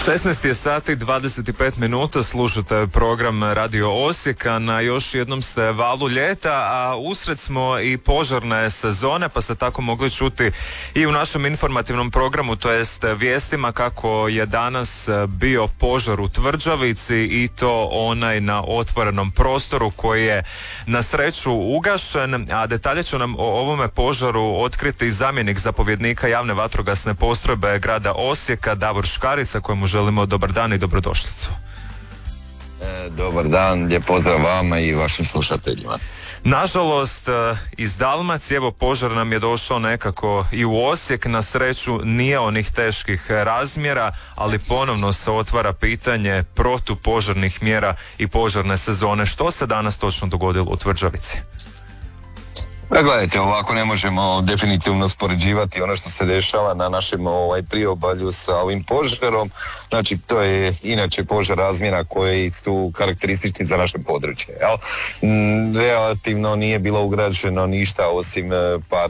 16 je sati 25 minuta, slušate program Radio Osijeka, na još jednom ste valu ljeta, a usred smo i požarne sezone, pa ste tako mogli čuti i u našem informativnom programu, to jest vijestima, kako je danas bio požar u Tvrđavici i to onaj na otvorenom prostoru koji je na sreću ugašen, a detalje će nam o ovome požaru otkriti zamjenik zapovjednika javne vatrogasne postrojbe grada Osijeka, Davor Škarica, kojemu želimo dobar dan i dobrodošlicu. Dobar dan, lijep pozdrav vama i vašim slušateljima. Nažalost, iz Dalmacije, evo, požar nam je došao nekako i u Osijek, na sreću nije onih teških razmjera, ali ponovno se otvara pitanje protupožarnih mjera i požarne sezone. Što se danas točno dogodilo u Tvrđavici? Gledajte, ovako ne možemo definitivno spoređivati ono što se dešava na našem priobalju sa ovim požarom. Znači, to je inače požar razmjera koji su karakteristični za naše područje. Relativno nije bilo ugrađeno ništa osim par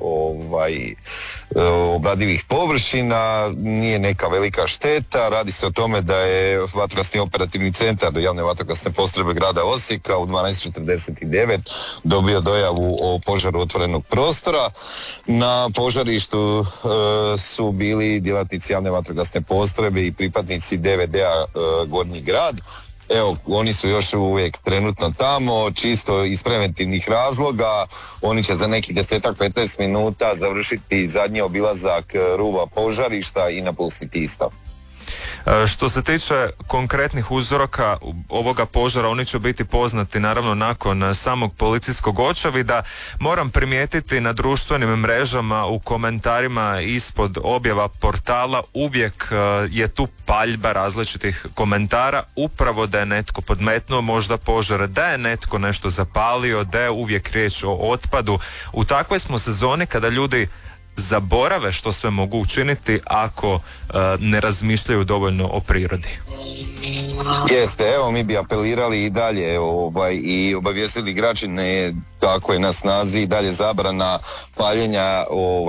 obradivih površina, nije neka velika šteta. Radi se o tome da je vatrogasni operativni centar do javne vatrogasne postrojbe grada Osijeka u 12:49 dobio dojavu o požaru otvorenog prostora. Na požarištu su bili djelatnici javne vatrogasne postrojbe i pripadnici DVD-a Gornji grad. Evo, oni su još uvijek trenutno tamo, čisto iz preventivnih razloga. Oni će za nekih 10-15 minuta završiti zadnji obilazak ruba požarišta i napustiti isto. Što se tiče konkretnih uzroka ovoga požara, oni će biti poznati naravno nakon samog policijskog očevida. Moram primijetiti na društvenim mrežama, u komentarima ispod objava portala uvijek je tu paljba različitih komentara, upravo da je netko podmetnuo možda požar, da je netko nešto zapalio, da je uvijek riječ o otpadu. U takvoj smo sezoni kada ljudi zaborave što sve mogu učiniti ako ne razmišljaju dovoljno o prirodi. Jeste, evo, mi bi apelirali i dalje i obavijestili građane kako je na snazi i dalje zabrana paljenja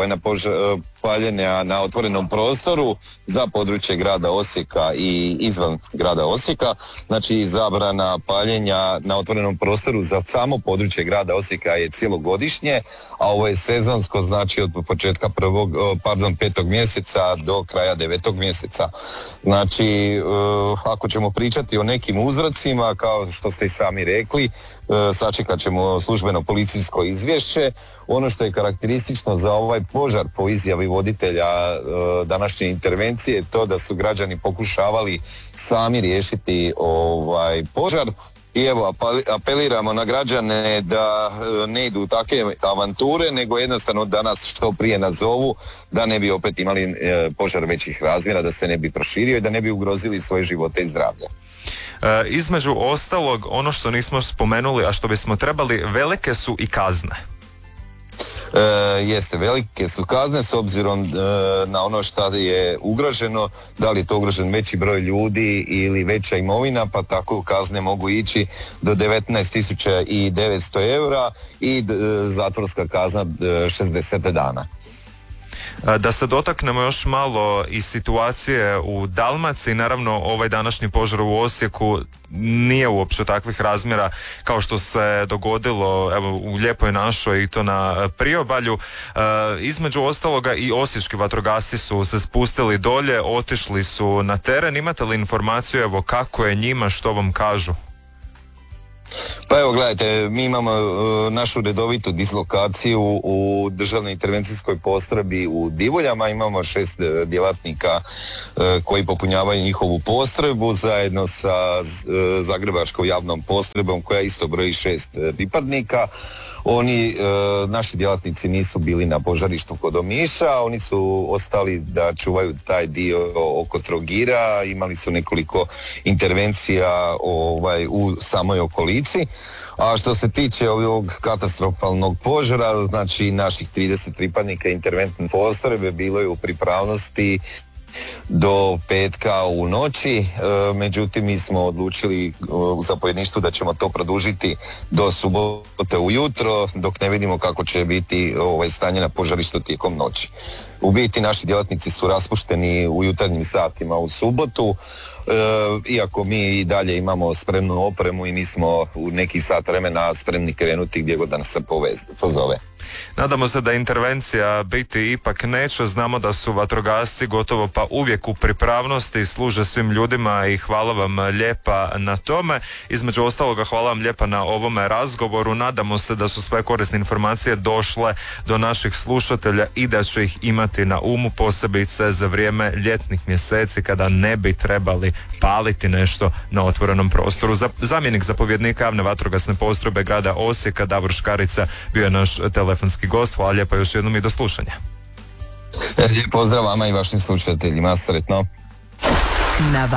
paljenja na otvorenom prostoru za područje grada Osijeka i izvan grada Osijeka. Znači, zabrana paljenja na otvorenom prostoru za samo područje grada Osijeka je cjelogodišnje, a ovo je sezonsko, znači od početka 5. mjeseca do kraja 9. mjeseca. Znači, ako ćemo pričati o nekim uzrocima, kao što ste i sami rekli, sačekat ćemo službeno policijsko izvješće. Ono što je karakteristično za ovaj požar po izjavi voditelja današnje intervencije je to da su građani pokušavali sami riješiti požar. I evo, apeliramo na građane da ne idu u takve avanture, nego jednostavno da nas što prije nazovu, da ne bi opet imali požar većih razmjera, da se ne bi proširio i da ne bi ugrozili svoje živote i zdravlje. Između ostalog, ono što nismo spomenuli, a što bismo trebali, velike su i kazne. Jeste, velike su kazne s obzirom na ono što je ugroženo, da li je to ugrožen veći broj ljudi ili veća imovina, pa tako kazne mogu ići do 19.900 eura i zatvorska kazna 60 dana. Da se dotaknemo još malo i situacije u Dalmaciji. Naravno, ovaj današnji požar u Osijeku nije uopće takvih razmjera kao što se dogodilo u Lijepoj našoj i to na priobalju. Između ostaloga i osječki vatrogasci su se spustili dolje, otišli su na teren. Imate li informaciju kako je njima, što vam kažu? Pa evo, gledajte, mi imamo našu redovitu dislokaciju u državnoj intervencijskoj postrojbi u Divuljama. Imamo 6 djelatnika koji popunjavaju njihovu postrojbu zajedno sa Zagrebačkom javnom postrojbom koja isto broji 6 pripadnika. Oni, naši djelatnici, nisu bili na požarištu kod Omiša, oni su ostali da čuvaju taj dio oko Trogira. Imali su nekoliko intervencija u samoj okolici. A što se tiče ovog katastrofalnog požara, znači naših 30 pripadnika interventne postrojbe bilo je u pripravnosti do petka u noći, međutim mi smo odlučili u zapovjedništvu da ćemo to produžiti do subote ujutro dok ne vidimo kako će biti stanje na požarištu tijekom noći. U biti naši djelatnici su raspušteni u jutarnjim satima u subotu, iako mi i dalje imamo spremnu opremu i mi smo u neki sat vremena spremni krenuti gdje god da nas se pozove. Nadamo se da intervencija biti ipak neće. Znamo da su vatrogasci gotovo pa uvijek u pripravnosti, služe svim ljudima i hvala vam lijepa na tome. Između ostaloga hvala vam lijepa na ovome razgovoru. Nadamo se da su sve korisne informacije došle do naših slušatelja i da će ih imati na umu, posebice za vrijeme ljetnih mjeseci kada ne bi trebali paliti nešto na otvorenom prostoru. Zamjenik zapovjednika javne vatrogasne postrojbe grada Osijeka Davor Škarica bio je naš telefonski gost. Hvala lijepa još jednom i do slušanja. Pozdrav vama i vašim slušateljima, sretno.